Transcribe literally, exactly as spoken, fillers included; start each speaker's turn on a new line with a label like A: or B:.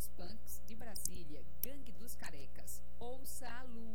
A: dos punks de Brasília, Gangue dos Carecas. Ouça a lua.